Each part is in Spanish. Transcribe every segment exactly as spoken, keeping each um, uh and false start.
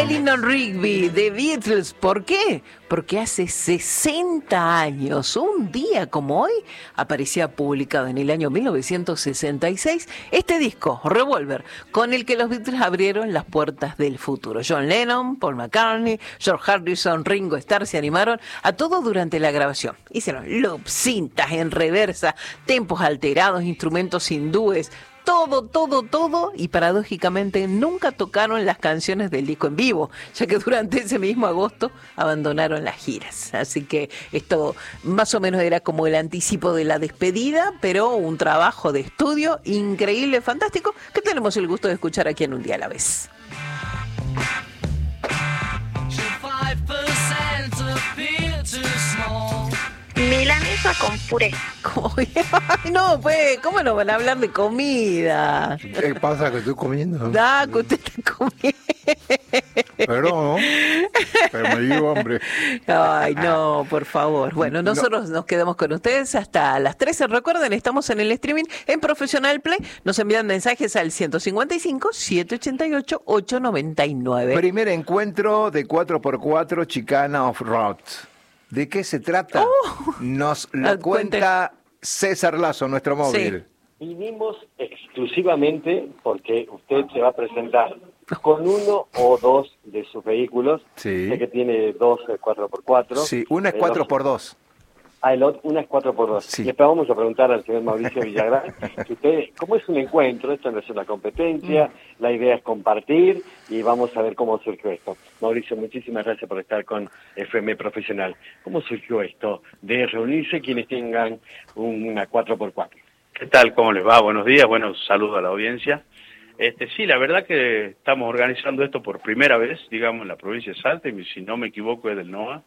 Eleanor Rigby, The Beatles. ¿Por qué? Porque hace sesenta años, un día como hoy, aparecía publicado en el año mil novecientos sesenta y seis este disco, Revolver, con el que los Beatles abrieron las puertas del futuro. John Lennon, Paul McCartney, George Harrison, Ringo Starr se animaron a todo durante la grabación. Hicieron loops, cintas en reversa, tempos alterados, instrumentos hindúes, todo, todo, todo, y paradójicamente nunca tocaron las canciones del disco en vivo, ya que durante ese mismo agosto abandonaron las giras. Así que esto más o menos era como el anticipo de la despedida, pero un trabajo de estudio increíble, fantástico, que tenemos el gusto de escuchar aquí en Un Día a la Vez. Milanesa con puré. ¿Cómo? Ay, no, pues, ¿cómo no van a hablar de comida? ¿Qué pasa que estoy comiendo? Da, que usted está comiendo. Perdón, pero me dio hambre. Ay, no, por favor. Bueno, nosotros no. nos quedamos con ustedes hasta las trece. Recuerden, estamos en el streaming en Profesional Play. Nos envían mensajes al ciento cincuenta y cinco, setecientos ochenta y ocho, ochocientos noventa y nueve. Primer encuentro de cuatro por cuatro Chicana Off-Road. ¿De qué se trata? Oh, Nos lo cuenta César Lazo, nuestro móvil. Sí. Vinimos exclusivamente porque usted se va a presentar con uno o dos de sus vehículos. Sí. Sé que tiene dos cuatro por cuatro. Sí, una es cuatro por dos. Ah, el otro, una es cuatro por dos. Sí. Y después vamos a preguntar al señor Mauricio Villagrán, que usted, ¿cómo es un encuentro? Esto no es una competencia, mm. la idea es compartir y vamos a ver cómo surgió esto. Mauricio, muchísimas gracias por estar con F M Profesional. ¿Cómo surgió esto de reunirse quienes tengan una cuatro por cuatro? ¿Qué tal? ¿Cómo les va? Buenos días, buenos saludos a la audiencia. Este, sí, la verdad que estamos organizando esto por primera vez, digamos, en la provincia de Salta, y si no me equivoco es del NOA.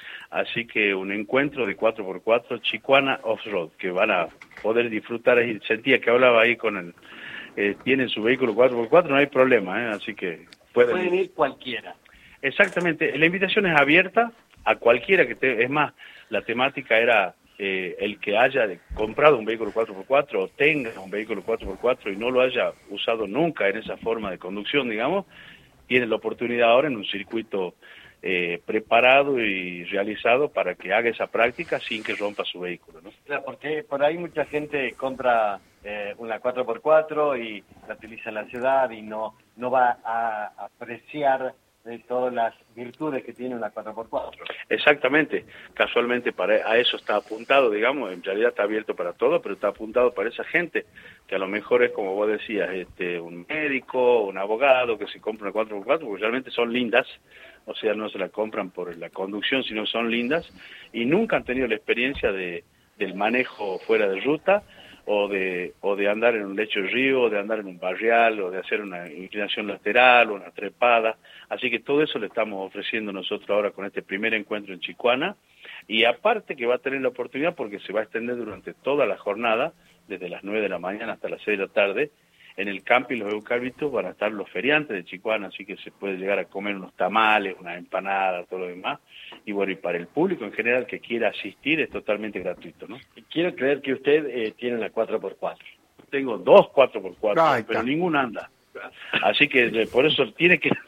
Así que un encuentro de cuatro por cuatro Chicuana Off-Road, que van a poder disfrutar. Ahí sentía que hablaba ahí con el... Eh, tienen su vehículo cuatro por cuatro, no hay problema, ¿eh? Así que pueden... Pueden ir cualquiera. Exactamente, la invitación es abierta a cualquiera que te... Es más, la temática era eh, el que haya comprado un vehículo cuatro por cuatro o tenga un vehículo cuatro por cuatro y no lo haya usado nunca en esa forma de conducción, digamos, tiene la oportunidad ahora en un circuito... Eh, preparado y realizado para que haga esa práctica sin que rompa su vehículo, ¿no? Claro, porque por ahí mucha gente compra eh, una cuatro por cuatro y la utiliza en la ciudad y no no va a apreciar de todas las virtudes que tiene una cuatro por cuatro. Exactamente, casualmente para a eso está apuntado, digamos, en realidad está abierto para todo, pero está apuntado para esa gente que a lo mejor es, como vos decías, este, un médico, un abogado que se compra una cuatro por cuatro, porque realmente son lindas, o sea, no se la compran por la conducción, sino son lindas, y nunca han tenido la experiencia de del manejo fuera de ruta, o de o de andar en un lecho de río, o de andar en un barrial, o de hacer una inclinación lateral, o una trepada. Así que todo eso le estamos ofreciendo nosotros ahora con este primer encuentro en Chicuana, y aparte que va a tener la oportunidad porque se va a extender durante toda la jornada, desde las nueve de la mañana hasta las seis de la tarde, en el camping Los Eucaliptos van a estar los feriantes de Chicuana, así que se puede llegar a comer unos tamales, unas empanadas, todo lo demás. Y bueno, y para el público en general que quiera asistir es totalmente gratuito, ¿no? Quiero creer que usted eh, tiene una cuatro por cuatro. Tengo dos cuatro por cuatro, Ay, pero está. ninguna anda. Así que por eso tiene que...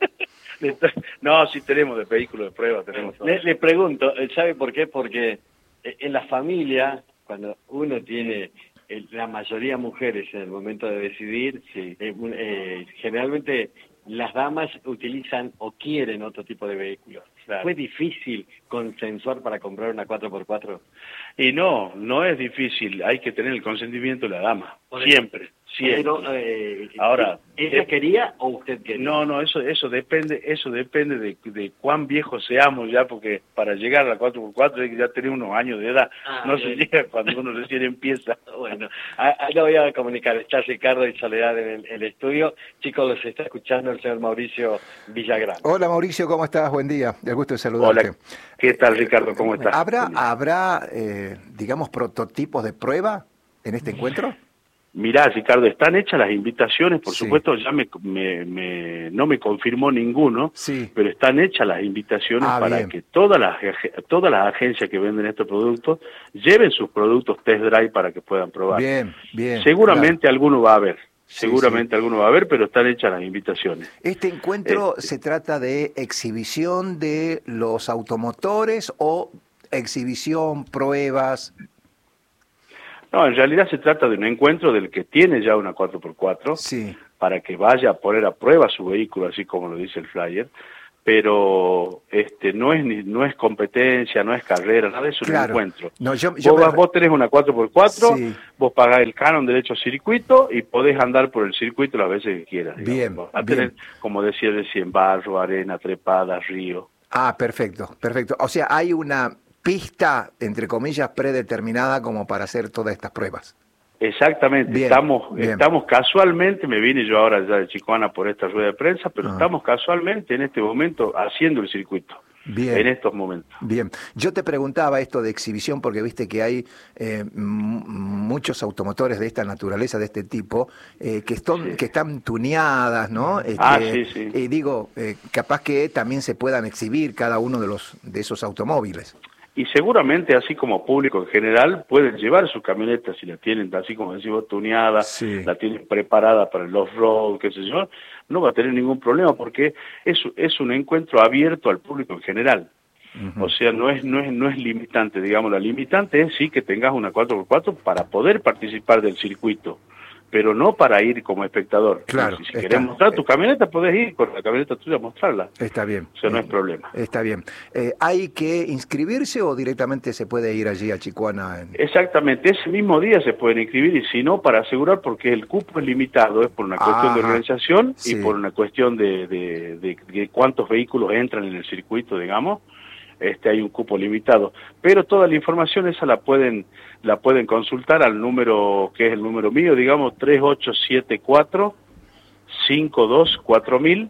No, sí tenemos de vehículo de prueba, tenemos todo. Le, le pregunto, ¿sabe por qué? Porque en la familia, cuando uno tiene... la mayoría mujeres en el momento de decidir, sí. eh, eh, generalmente las damas utilizan o quieren otro tipo de vehículos. Claro. ¿Fue difícil consensuar para comprar una cuatro por cuatro? Y no, no es difícil, hay que tener el consentimiento de la dama, siempre, siempre. Pero, eh, Ahora, ¿ella eh, quería o usted quería? No, no, eso eso depende eso depende de, de cuán viejos seamos ya, porque para llegar a la cuatro por cuatro hay que ya tener unos años de edad, ah, no bien. se llega cuando uno recién empieza. Bueno, ahí lo voy a comunicar, está Ricardo y Soledad en el, el estudio. Chicos, los está escuchando el señor Mauricio Villagrán. Hola Mauricio, ¿cómo estás? Buen día, el gusto de saludarte. Hola, ¿qué tal Ricardo? ¿Cómo estás? ¿Habrá, habrá eh, digamos, prototipos de prueba en este encuentro? Mirá, Ricardo, están hechas las invitaciones, por Sí. supuesto, ya me, me, me, no me confirmó ninguno, Sí. pero están hechas las invitaciones Ah, para bien. que todas las, todas las agencias que venden estos productos lleven sus productos test drive para que puedan probar. Bien, bien. Seguramente alguno va a haber, seguramente sí. alguno va a ver, pero están hechas las invitaciones. ¿Este encuentro Este. se trata de exhibición de los automotores o exhibición, pruebas? No, en realidad se trata de un encuentro del que tiene ya una cuatro por cuatro, Sí. para que vaya a poner a prueba su vehículo, así como lo dice el flyer, pero este no es ni, no es competencia, no es carrera, nada de eso, Claro. es un encuentro. No, yo, yo vos, me... vas- vos tenés una cuatro por cuatro, Sí. vos pagás el canon derecho a circuito y podés andar por el circuito las veces que quieras. digamos. Bien, Vas a tener, bien. como decía recién, barro, arena, trepadas, río. Ah, perfecto, perfecto. O sea, hay una pista, entre comillas, predeterminada como para hacer todas estas pruebas. Exactamente, Bien, estamos bien. estamos casualmente, me vine yo ahora ya de Chicoana por esta rueda de prensa, pero Ah. estamos casualmente en este momento haciendo el circuito, Bien. en estos momentos. Bien, yo te preguntaba esto de exhibición porque viste que hay eh, m- muchos automotores de esta naturaleza, de este tipo, eh, que, están, Sí. que están tuneadas, ¿no? Este, Ah, sí, sí. Y digo, eh, capaz que también se puedan exhibir cada uno de los de esos automóviles. Y seguramente, así como público en general, pueden llevar sus camionetas si la tienen, así como decimos, tuneada, Sí. la tienen preparada para el off-road, qué sé yo, no va a tener ningún problema porque es, es un encuentro abierto al público en general. Ujú. O sea, no es, no es, no es limitante, digamos, la limitante es sí que tengas una cuatro por cuatro para poder participar del circuito, pero no para ir como espectador. Claro, Si, si está. querés mostrar tu camioneta, podés ir con la camioneta tuya a mostrarla. Está bien. O sea, no Eh, es problema. Está bien. Eh, ¿Hay que inscribirse o directamente se puede ir allí a Chicoana? En... Exactamente, ese mismo día se pueden inscribir y si no, para asegurar, porque el cupo es limitado, es por una cuestión de Ajá. organización Sí. y por una cuestión de, de, de, de cuántos vehículos entran en el circuito, digamos, este hay un cupo limitado. Pero toda la información esa la pueden la pueden consultar al número, que es el número mío, digamos, tres ocho siete cuatro, cinco dos cuatro mil.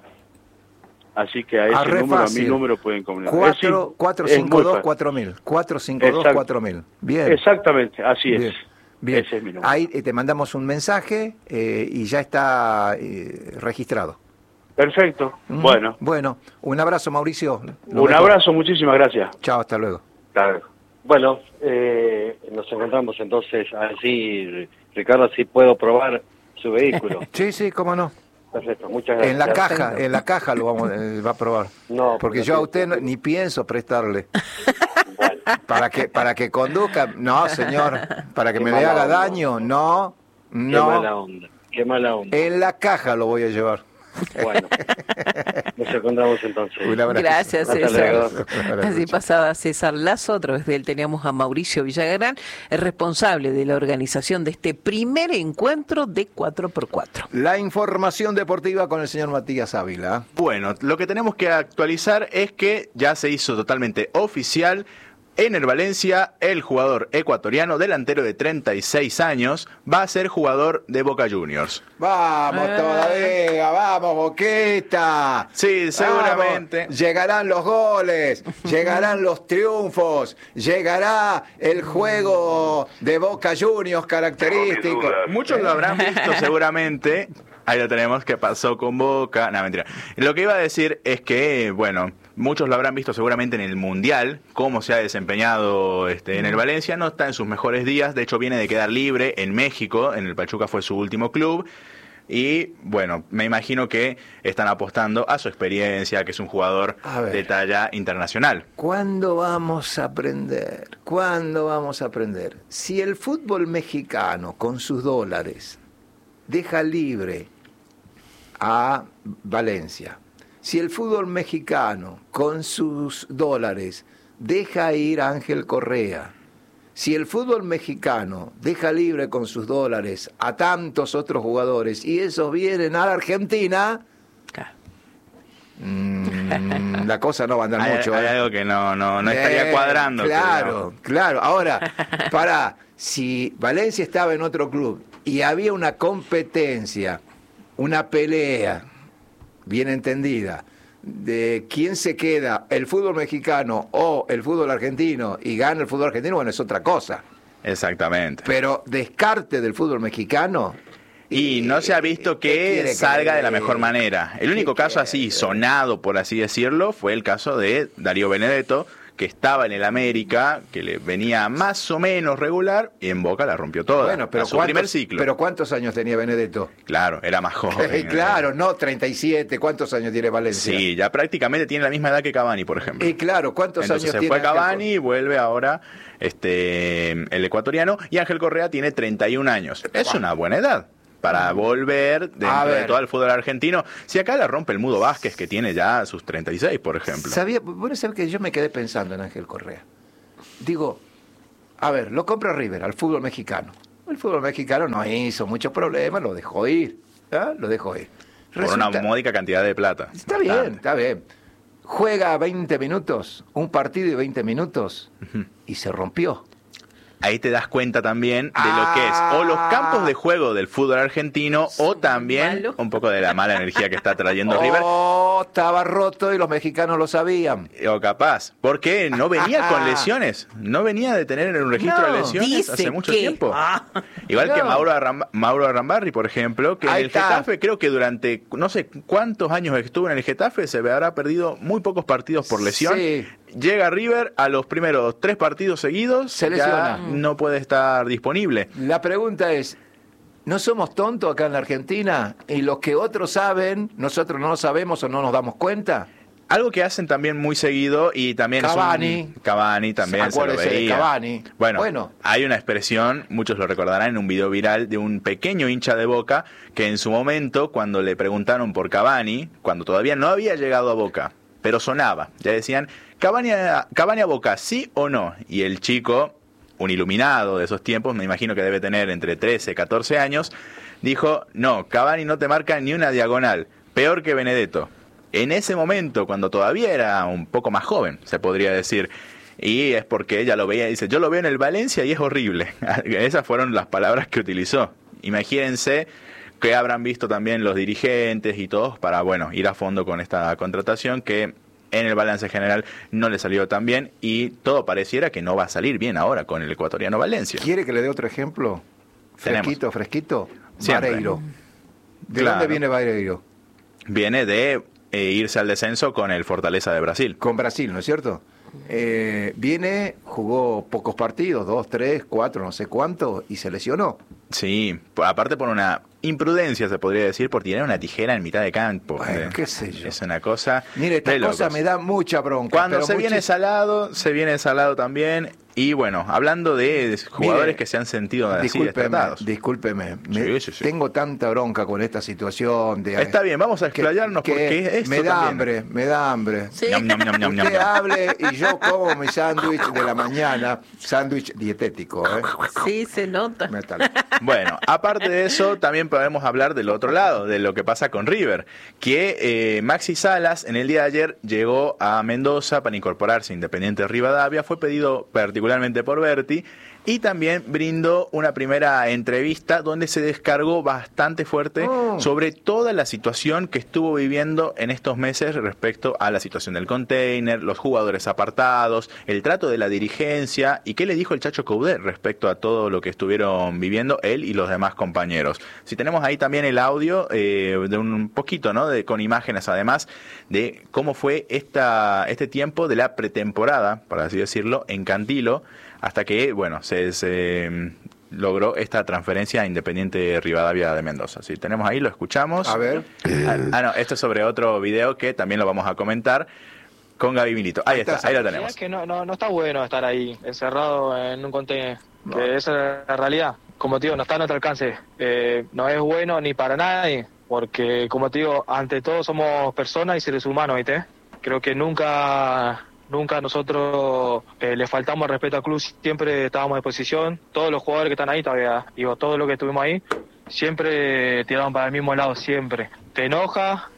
Así que a ese Ah, re número, fácil. a mi número pueden comunicar. cuatro cuatro cinco dos cuatro mil. cuatro cinco dos cuatro mil. Bien. Exactamente, así Bien. es. Bien. Ese es mi número. Ahí eh, te mandamos un mensaje eh, y ya está eh, registrado. Perfecto. Mm, Bueno, Bueno, un abrazo, Mauricio. Nos un vemos. abrazo, muchísimas gracias. Chao, hasta luego. Claro. Bueno, eh, nos encontramos entonces así, Ricardo, si puedo probar su vehículo. Sí, sí, cómo no. Perfecto, muchas gracias. En la caja, en la caja lo vamos eh, va a probar. No, porque porque yo a no usted tiene- no- ni pienso prestarle. Bueno, Para que para que conduzca, no, señor, para que Qué me le mala haga onda. daño, no, qué mala no. onda, qué mala onda. En la caja lo voy a llevar. Bueno, nos encontramos entonces. Un abrazo. Gracias, Hasta César. luego. Un abrazo. Así pasaba César Lazo, a través de él teníamos a Mauricio Villagrán, el responsable de la organización de este primer encuentro de cuatro por cuatro. La información deportiva con el señor Matías Ávila. Bueno, lo que tenemos que actualizar es que ya se hizo totalmente oficial. En el Valencia, el jugador ecuatoriano, delantero de treinta y seis años, va a ser jugador de Boca Juniors. Vamos Eh. todavía, vamos Boquita. Sí, seguramente. Vamos. Llegarán los goles, llegarán los triunfos, llegará el juego de Boca Juniors característico. Muchos lo habrán visto seguramente. Ahí lo tenemos, que pasó con Boca. No, mentira. Lo que iba a decir es que, bueno, muchos lo habrán visto seguramente en el Mundial, cómo se ha desempeñado este, en el Valencia. No está en sus mejores días, de hecho viene de quedar libre en México, en el Pachuca fue su último club. Y bueno, me imagino que están apostando a su experiencia, que es un jugador A ver. de talla internacional. ¿Cuándo vamos a aprender? ¿Cuándo vamos a aprender? Si el fútbol mexicano con sus dólares deja libre a Valencia, si el fútbol mexicano con sus dólares deja ir a Ángel Correa, si el fútbol mexicano deja libre con sus dólares a tantos otros jugadores y esos vienen a la Argentina, Claro. mm, la cosa no va a andar Hay, mucho. hay ¿eh? algo que no, no, no estaría Eh, cuadrando. Claro, claro. Ahora, para, si Valencia estaba en otro club y había una competencia, una pelea, bien entendida, de quién se queda, el fútbol mexicano o el fútbol argentino, y gana el fútbol argentino, bueno, es otra cosa. Exactamente. Pero descarte del fútbol mexicano. Y no se ha visto ¿qué quiere que que salga le de la diga? mejor manera. El único ¿Qué caso así quiere? sonado, por así decirlo, fue el caso de Darío Benedetto, que estaba en el América, que le venía más o menos regular, y en Boca la rompió toda. Bueno, pero a su primer ciclo. Pero ¿cuántos años tenía Benedetto? Claro, era más joven. Claro, no treinta y siete. ¿Cuántos años tiene Valencia? Sí, ya prácticamente tiene la misma edad que Cavani, por ejemplo. Y claro, ¿cuántos Entonces años se tiene? fue Ángel Cavani y vuelve ahora este el ecuatoriano, y Ángel Correa tiene treinta y un años. Es una buena edad para volver dentro de todo el fútbol argentino. Si acá la rompe el Mudo Vázquez, que tiene ya sus treinta y seis, por ejemplo. Sabía, bueno, sabes que yo me quedé pensando en Ángel Correa. Digo, a ver, lo compra River al fútbol mexicano. El fútbol mexicano no hizo muchos problemas, lo dejó ir. ¿Ah? Lo dejó ir. Resulta, por una módica cantidad de plata. Está bien, Bastante. está bien. Juega veinte minutos, un partido de veinte minutos, uh-huh. y se rompió. Ahí te das cuenta también de ah. lo que es o los campos de juego del fútbol argentino o también malo. un poco de la mala energía que está trayendo oh, River. Estaba roto y los mexicanos lo sabían. O capaz, porque no venía con lesiones, no venía de tener un registro no, de lesiones hace mucho que... tiempo. Ah. Igual no. que Mauro, Arramba, Mauro Arrambarri, por ejemplo, que Ahí en el está. Getafe creo que durante no sé cuántos años estuvo en el Getafe se habrá perdido muy pocos partidos por lesión. Sí. Llega River a los primeros tres partidos seguidos, se lesiona. No puede estar disponible. La pregunta es, ¿no somos tontos acá en la Argentina? Y los que otros saben, nosotros no lo sabemos o no nos damos cuenta. Algo que hacen también muy seguido y también Cavani. Es un, Cavani también se lo veía. De Cavani. Bueno, bueno, hay una expresión, muchos lo recordarán, en un video viral de un pequeño hincha de Boca que en su momento, cuando le preguntaron por Cavani, cuando todavía no había llegado a Boca, pero sonaba, ya decían, Cavani a, Cavani a Boca, ¿sí o no? Y el chico, un iluminado de esos tiempos, me imagino que debe tener entre trece, catorce años, dijo, no, Cavani no te marca ni una diagonal, peor que Benedetto. En ese momento, cuando todavía era un poco más joven, se podría decir, y es porque ella lo veía, dice, yo lo veo en el Valencia y es horrible. Esas fueron las palabras que utilizó. Imagínense que habrán visto también los dirigentes y todos para, bueno, ir a fondo con esta contratación que en el balance general no le salió tan bien y todo pareciera que no va a salir bien ahora con el ecuatoriano Valencia. ¿Quiere que le dé otro ejemplo? Tenemos. Fresquito, fresquito. Siempre. Vareiro. ¿De claro. dónde viene Vareiro? Viene de eh, irse al descenso con el Fortaleza de Brasil. Con Brasil, ¿no es cierto? Eh, viene, jugó pocos partidos, dos, tres, cuatro, no sé cuánto, y se lesionó. Sí, aparte por una imprudencia, se podría decir, por tirar una tijera en mitad de campo. Bueno, qué sé yo. Es una cosa. Mire, esta cosa locos. me da mucha bronca. Cuando pero se mucho... viene salado, se viene salado también. Y bueno, hablando de jugadores Mire, que se han sentido así despertados. Discúlpeme, me, sí, sí, sí. tengo tanta bronca con esta situación. De, Está bien, vamos a explayarnos que, porque que esto me da también. hambre, me da hambre. Sí. Ñam, ñam, ñam, ñam, Usted ñam. hable y yo como mi sándwich de la mañana, sándwich dietético. ¿eh? Sí, se nota. Bueno, aparte de eso, también podemos hablar del otro lado, de lo que pasa con River, que eh, Maxi Salas en el día de ayer llegó a Mendoza para incorporarse a Independiente Rivadavia, fue pedido particularmente por Berti, y también brindó una primera entrevista donde se descargó bastante fuerte oh. sobre toda la situación que estuvo viviendo en estos meses respecto a la situación del container, los jugadores apartados, el trato de la dirigencia y qué le dijo el Chacho Coudet respecto a todo lo que estuvieron viviendo él y los demás compañeros. Si tenemos ahí también el audio eh, de un poquito, ¿no? De, con imágenes además de cómo fue esta, este tiempo de la pretemporada, por así decirlo, en Cantilo, hasta que, bueno, se, se logró esta transferencia a Independiente Rivadavia de Mendoza. Si tenemos ahí, lo escuchamos. A ver. Ah, ah, no, esto es sobre otro video que también lo vamos a comentar con Gaby Milito. Ahí, ahí está, está, ahí lo tenemos. Es que no, no, no está bueno estar ahí, encerrado en un contenedor, no. que esa es la realidad. Como te digo, no está a nuestro alcance. Eh, no es bueno ni para nadie, porque, como te digo, ante todo somos personas y seres humanos, ¿viste? Creo que nunca... Nunca nosotros eh, le faltamos respeto al club, siempre estábamos a disposición. Todos los jugadores que están ahí todavía, digo, todos los que estuvimos ahí, siempre tiraron para el mismo lado, siempre. Te enoja,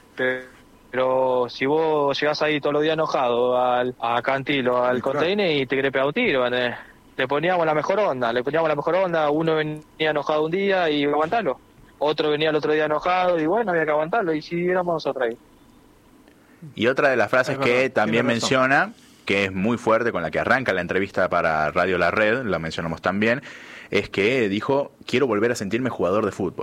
pero si vos llegás ahí todos los días enojado al, a Cantilo, al container y te querés pegar un tiro, ¿entendés? Le poníamos la mejor onda, le poníamos la mejor onda, uno venía enojado un día y iba a aguantarlo. Otro venía el otro día enojado y bueno, había que aguantarlo y si éramos nosotros ahí. Y otra de las frases es verdad, que también tiene menciona, que es muy fuerte, con la que arranca la entrevista para Radio La Red, la mencionamos también, es que dijo, quiero volver a sentirme jugador de fútbol.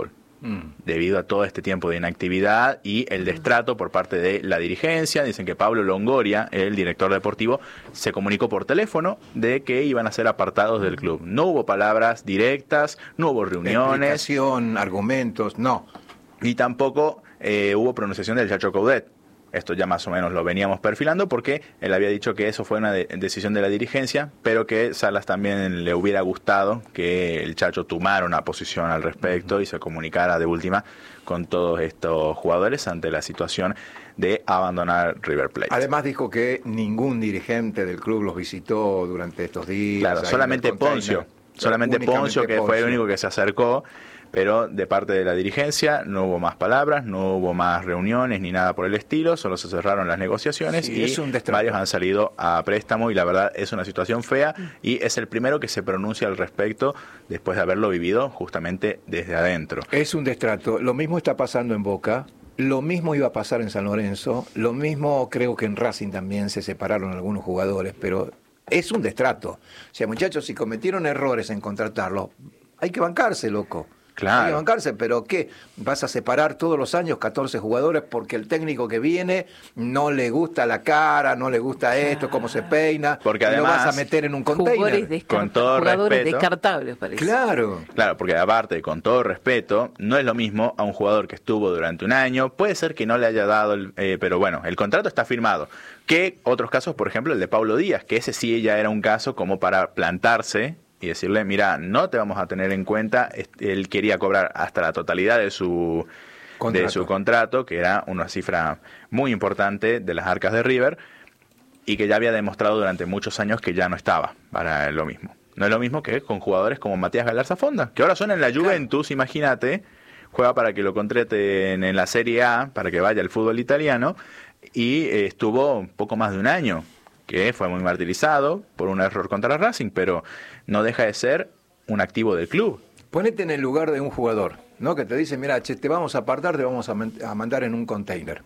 mm. debido a todo este tiempo de inactividad y el destrato por parte de la dirigencia. Dicen que Pablo Longoria, el director deportivo, se comunicó por teléfono de que iban a ser apartados del club. No hubo palabras directas, no hubo reuniones. Explicación, argumentos, no. Y tampoco eh, hubo pronunciación del Chacho Coudet. Esto ya más o menos lo veníamos perfilando porque él había dicho que eso fue una de- decisión de la dirigencia, pero que Salas también le hubiera gustado que el Chacho tomara una posición al respecto uh-huh. y se comunicara de última con todos estos jugadores ante la situación de abandonar River Plate. Además dijo que ningún dirigente del club los visitó durante estos días. Claro, solamente Poncio, solamente Poncio, que Poncio. fue el único que se acercó. Pero de parte de la dirigencia no hubo más palabras, no hubo más reuniones ni nada por el estilo, solo se cerraron las negociaciones sí, y es un varios han salido a préstamo y la verdad es una situación fea y es el primero que se pronuncia al respecto después de haberlo vivido justamente desde adentro. Es un destrato. Lo mismo está pasando en Boca, lo mismo iba a pasar en San Lorenzo, lo mismo creo que en Racing también se separaron algunos jugadores, pero es un destrato. O sea, muchachos, si cometieron errores en contratarlo, hay que bancarse, loco. Claro. Hay que bancarse, pero ¿qué? ¿Vas a separar todos los años catorce jugadores porque el técnico que viene no le gusta la cara, no le gusta esto, cómo se peina? Porque y además, lo vas a meter en un container. Descart- con todo jugadores respeto, descartables, parece. Claro. Claro, porque aparte, con todo respeto, no es lo mismo a un jugador que estuvo durante un año, puede ser que no le haya dado, el, eh, pero bueno, el contrato está firmado, que otros casos, por ejemplo, el de Pablo Díaz, que ese sí ya era un caso como para plantarse y decirle, mira, no te vamos a tener en cuenta. Él quería cobrar hasta la totalidad de su contrato, de su contrato, que era una cifra muy importante de las arcas de River, y que ya había demostrado durante muchos años que ya no estaba para lo mismo. No es lo mismo que con jugadores como Matías Galarza Fonda, que ahora son en la Juventus, claro. Imagínate, juega para que lo contraten en la Serie A, para que vaya al fútbol italiano, y eh, estuvo un poco más de un año, que fue muy martirizado por un error contra Racing, pero no deja de ser un activo del club. Ponete en el lugar de un jugador, ¿no? Que te dice, mira, che, te vamos a apartar, te vamos a, man- a mandar en un container.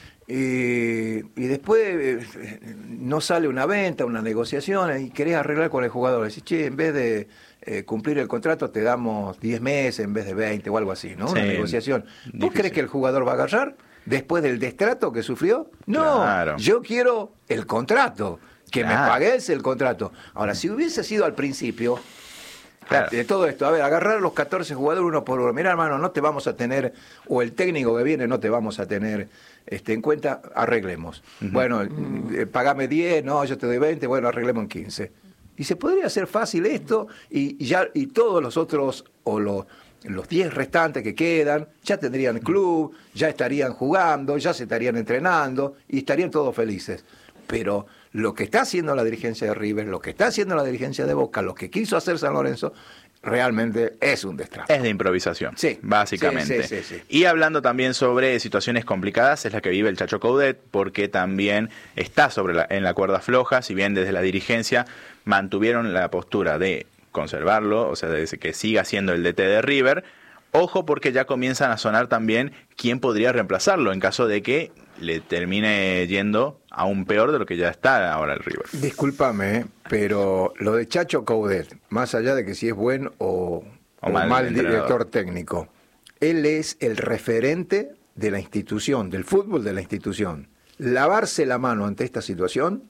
Y, y después eh, no sale una venta, una negociación, y querés arreglar con el jugador. Decís, che, en vez de eh, cumplir el contrato te damos diez meses en vez de veinte o algo así, ¿no? Una Sí, negociación. ¿Vos difícil. crees que el jugador va a agarrar después del destrato que sufrió? No, Claro. yo quiero el contrato, que Claro. me pagues el contrato. Ahora, si hubiese sido al principio... Claro. De todo esto, a ver, agarrar los catorce jugadores uno por uno. Mira, hermano, no te vamos a tener, o el técnico que viene no te vamos a tener este, en cuenta, arreglemos. Uh-huh. Bueno, eh, pagame diez, no, yo te doy veinte, bueno, arreglemos en quince. Y se podría hacer fácil esto, y, y ya y todos los otros, o los, los diez restantes que quedan, ya tendrían club, ya estarían jugando, ya se estarían entrenando, y estarían todos felices. Pero lo que está haciendo la dirigencia de River, lo que está haciendo la dirigencia de Boca, lo que quiso hacer San Lorenzo, realmente es un destrato. Es de improvisación, sí, básicamente. Sí, sí, sí, sí. Y hablando también sobre situaciones complicadas, es la que vive el Chacho Coudet, porque también está sobre la, en la cuerda floja, si bien desde la dirigencia mantuvieron la postura de conservarlo, o sea, de que siga siendo el D T de River. Ojo, porque ya comienzan a sonar también quién podría reemplazarlo en caso de que le termine yendo aún peor de lo que ya está ahora el River. Discúlpame, pero lo de Chacho Coudet, más allá de que si es buen o, O o mal mal, entrenador. director técnico, él es el referente de la institución, del fútbol de la institución. Lavarse la mano ante esta situación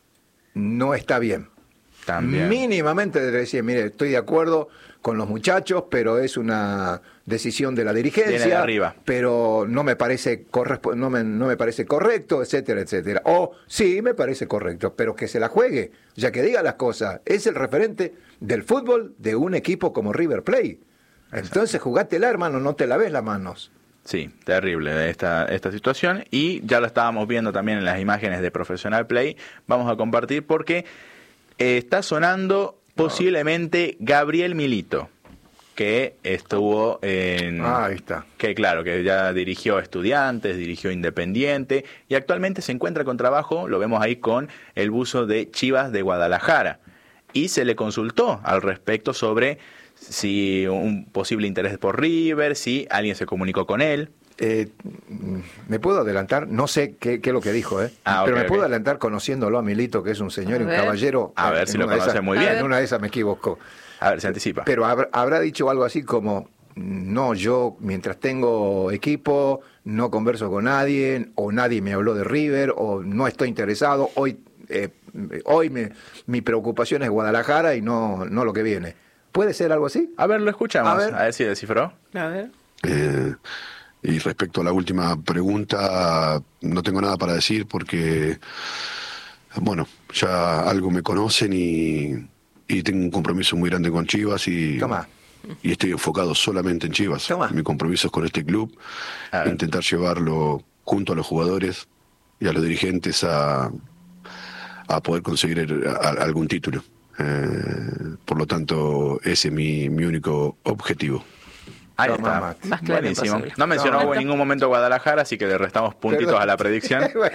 no está bien. También. Mínimamente debe decir, mire, estoy de acuerdo con los muchachos, pero es una decisión de la Viene de dirigencia, arriba. pero no me parece correspo- no me, no me parece correcto, etcétera, etcétera. O sí, me parece correcto, pero que se la juegue, ya que diga las cosas. Es el referente del fútbol de un equipo como River Plate. Entonces, jugátela, hermano, no te laves las manos. Sí, terrible esta, esta situación. Y ya lo estábamos viendo también en las imágenes de Professional Play. Vamos a compartir porque eh, está sonando posiblemente Gabriel Milito, que estuvo en... Ah, ahí está. Que claro, que ya dirigió Estudiantes, dirigió Independiente y actualmente se encuentra con trabajo, lo vemos ahí con el buzo de Chivas de Guadalajara. Y se le consultó al respecto sobre si un posible interés por River, si alguien se comunicó con él. Eh, ¿Me puedo adelantar? No sé qué, qué es lo que dijo, ¿eh? Ah, pero okay, me puedo okay. adelantar conociéndolo a Milito, que es un señor A y un ver. caballero. A ver En si lo una de conoce esas- muy bien. En una de esas me equivoco. A ver, se anticipa. Pero habrá, habrá dicho algo así como, no, yo mientras tengo equipo no converso con nadie, o nadie me habló de River, o no estoy interesado, hoy, eh, hoy me, mi preocupación es Guadalajara y no, no lo que viene. ¿Puede ser algo así? A ver, lo escuchamos, A ver, a ver si descifró. A ver. Eh, y respecto a la última pregunta, no tengo nada para decir porque, bueno, ya algo me conocen y, y tengo un compromiso muy grande con Chivas y, Toma. y estoy enfocado solamente en Chivas. Toma. Mi compromiso es con este club, A ver. intentar llevarlo junto a los jugadores y a los dirigentes a, a poder conseguir el- a- algún título. Eh, por lo tanto, ese es mi, mi único objetivo. Ahí Toma, está. Mati. Más claro Buenísimo. imposible. No mencionó No, en ningún momento Guadalajara, así que le restamos puntitos Perdón. a la predicción. Bueno,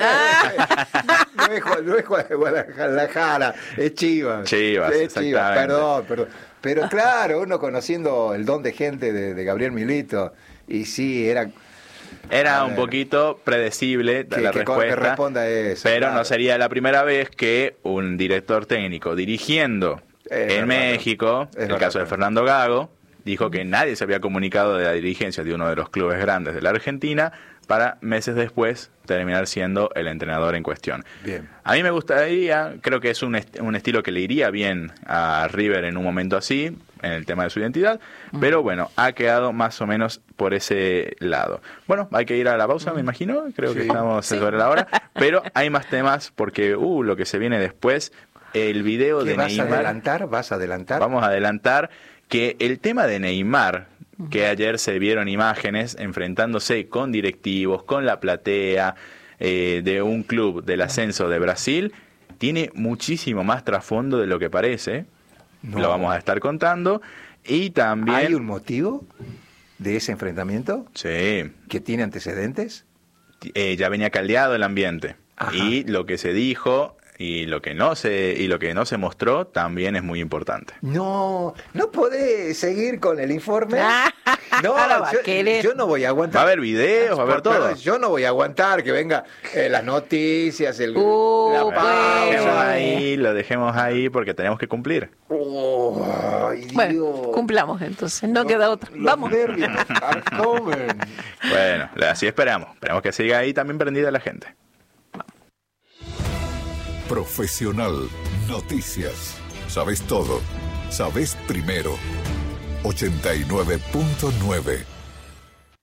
no es, Gua- no es Gua- Guadalajara, es Chivas. Chivas, Es Chivas, exactamente. perdón, perdón. Pero claro, uno conociendo el don de gente de, de Gabriel Milito, y sí, era... Era A un ver. poquito predecible Que- la que- que respuesta, responda eso, pero claro. no sería la primera vez que un director técnico dirigiendo Es en verdad, México, es el verdad. caso de Fernando Gago, dijo que nadie se había comunicado de la dirigencia de uno de los clubes grandes de la Argentina para meses después terminar siendo el entrenador en cuestión. Bien. A mí me gustaría, creo que es un, est- un estilo que le iría bien a River en un momento así, en el tema de su identidad, pero bueno, ha quedado más o menos por ese lado. Bueno, hay que ir a la pausa, me imagino, creo que Sí. estamos sobre la hora, pero hay más temas porque, uh, lo que se viene después, el video ¿Qué de vas a Neymar. adelantar? ¿Vas a adelantar? Vamos a adelantar que el tema de Neymar, que ayer se vieron imágenes enfrentándose con directivos, con la platea eh, de un club del ascenso de Brasil, tiene muchísimo más trasfondo de lo que parece. No. Lo vamos a estar contando. Y también... ¿Hay un motivo de ese enfrentamiento Sí, que tiene antecedentes? eh, ya venía caldeado el ambiente. Ajá. Y lo que se dijo y lo que no se y lo que no se mostró también es muy importante. No, no podés seguir con el informe. No, Ahora va a yo, querer. yo no voy a aguantar. Va a haber videos, va a haber Por- todo. pero Yo no voy a aguantar que venga eh, las noticias, el, Uh, la Lo dejemos pausa. ahí, lo dejemos ahí porque tenemos que cumplir. Oh, ay, Bueno, Dios. cumplamos entonces, no queda otra. Los Vamos. nervios me carcomen. Bueno, así esperamos. Esperamos que siga ahí también prendida la gente. Profesional. Noticias. Sabes todo. Sabes primero. ochenta y nueve punto nueve